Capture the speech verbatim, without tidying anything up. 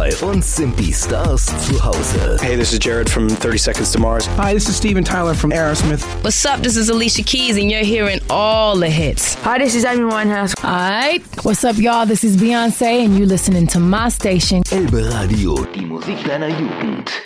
bei uns sind die Stars zu Hause. Hey, this is Jared from thirty Seconds to Mars. Hi, this is Steven Tyler from Aerosmith. What's up? This is Alicia Keys, and you're hearing all the hits. Hi, this is Amy Winehouse. Hi, what's up, y'all? This is Beyonce, and you're listening to my station. Elbe Radio, die Musik deiner Jugend.